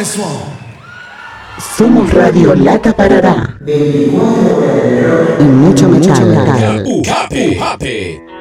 this one. Somos Radio Lata Parará. Y mucho metal. Happy.